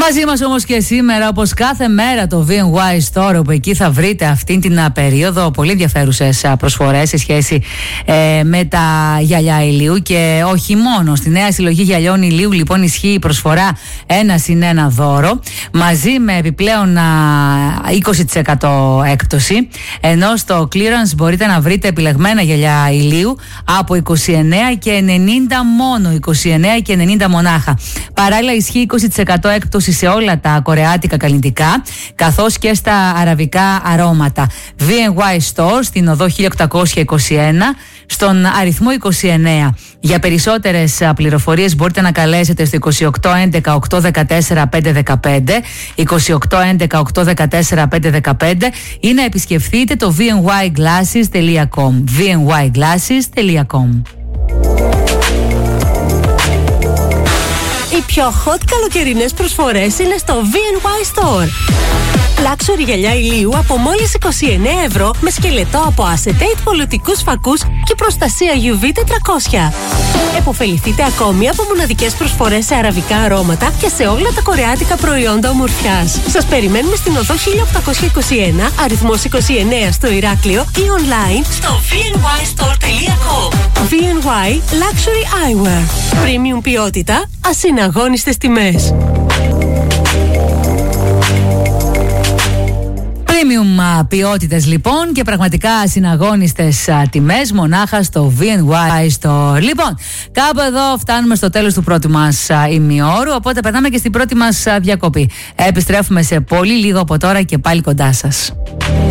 Μαζί μας όμως και σήμερα, όπως κάθε μέρα, το VNY Store, όπου εκεί θα βρείτε αυτήν την περίοδο πολύ ενδιαφέρουσες προσφορές σε σχέση με τα γυαλιά ηλίου και όχι μόνο. Στη νέα συλλογή γυαλιών ηλίου λοιπόν ισχύει η προσφορά 1+1 δώρο, μαζί με επιπλέον 20% έκπτωση, ενώ στο clearance μπορείτε να βρείτε επιλεγμένα γυαλιά ηλίου από 29 και 90 μόνο, 29 και 90 μονάχα. Παράλληλα ισχύει 20% έκπτωση σε όλα τα κορεάτικα καλλυντικά, καθώς και στα αραβικά αρώματα. VNY Store στην οδό 1821, στον αριθμό 29. Για περισσότερες πληροφορίες μπορείτε να καλέσετε στο 2811 814 515, 2811 814 515 ή να επισκεφθείτε το vnyglasses.com, vnyglasses.com. Οι πιο hot καλοκαιρινές προσφορές είναι στο VNY Store. Luxury γυαλιά ηλίου από μόλις 29 ευρώ με σκελετό από acetate πολιτικούς φακούς και προστασία UV 400. Εποφεληθείτε ακόμη από μοναδικές προσφορές σε αραβικά αρώματα και σε όλα τα κορεάτικα προϊόντα ομορφιάς. Σας περιμένουμε στην οδό 1821, αριθμός 29 στο Ηράκλειο ή online στο vnystore.com. VNY Luxury Eyewear. Premium ποιότητα, ασυναγώνιστες τιμές. Premium ποιότητες λοιπόν και πραγματικά συναγώνιστες τιμές μονάχα στο VNY Store. Λοιπόν, κάπου εδώ φτάνουμε στο τέλος του πρώτου μας ημιώρου, οπότε περνάμε και στην πρώτη μας διακοπή. Επιστρέφουμε σε πολύ λίγο από τώρα και πάλι κοντά σας.